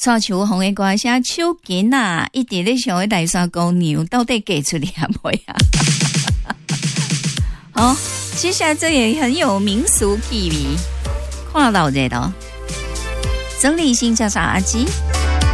蔡秋红的歌声手紧啊，一直咧想大山公牛到底嫁出去未啊？好，接下来这也很有民俗气味，看到这咯。整理性叫啥阿基？